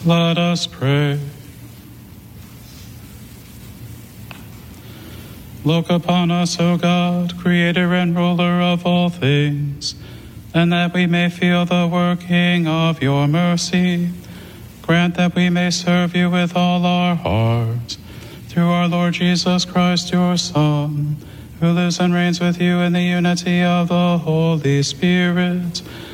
Let us pray. Look upon us, O God, creator and ruler of all things, and that we may feel the working of your mercy. Grant that we may serve you with all our hearts. Through our Lord Jesus Christ, your Son, who lives and reigns with you in the unity of the Holy Spirit,